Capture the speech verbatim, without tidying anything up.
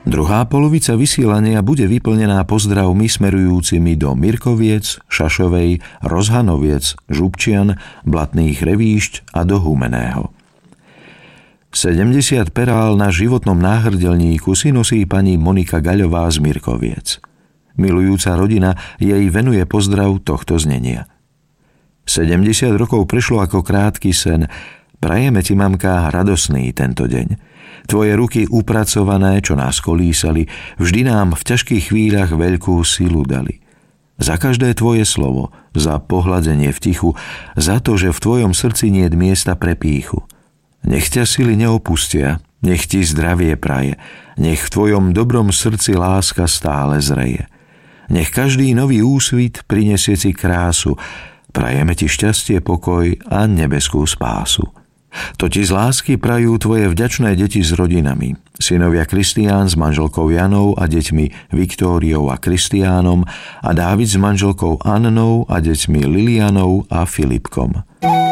Druhá polovica vysielania bude vyplnená pozdravmi smerujúcimi do Mirkoviec, Šašovej, Rozhanoviec, Župčian, Blatných Revíšť a do Humeného. sedemdesiat perál na životnom náhrdelníku si nosí pani Monika Gaľová z Mirkoviec. Milujúca rodina jej venuje pozdrav tohto znenia. sedemdesiat rokov prešlo ako krátky sen. Prajeme ti, mamka, radosný tento deň. Tvoje ruky upracované, čo nás kolísali, vždy nám v ťažkých chvíľach veľkú silu dali. Za každé tvoje slovo, za pohľadzenie v tichu, za to, že v tvojom srdci niet miesta pre pýchu. Nech ťa sily neopustia, nech ti zdravie praje, nech v tvojom dobrom srdci láska stále zreje. Nech každý nový úsvit prinesie ti krásu, prajeme ti šťastie, pokoj a nebeskú spásu. To ti z lásky prajú tvoje vďačné deti s rodinami. Synovia Kristián s manželkou Janou a deťmi Viktóriou a Kristiánom a Dávid s manželkou Annou a deťmi Lilianou a Filipkom.